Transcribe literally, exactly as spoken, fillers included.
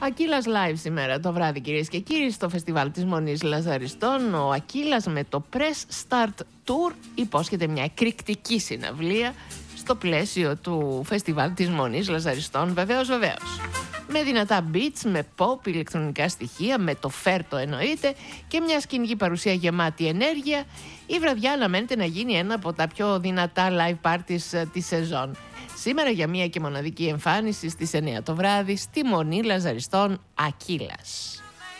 Ακύλας live σήμερα το βράδυ, κυρίες και κύριοι, στο φεστιβάλ της Μονής Λαζαριστών. Ο Ακύλας με το Press Start Tour υπόσχεται μια εκρηκτική συναυλία στο πλαίσιο του φεστιβάλ της Μονής Λαζαριστών, βεβαίως, βεβαίως. Με δυνατά beats, με pop, ηλεκτρονικά στοιχεία, με το φέρτο εννοείται και μια σκηνική παρουσία γεμάτη ενέργεια, η βραδιά αναμένεται να γίνει ένα από τα πιο δυνατά live parties της σεζόν. Σήμερα για μία και μοναδική εμφάνιση στις εννιά το βράδυ στη Μονή Λαζαριστών, Ακύλας.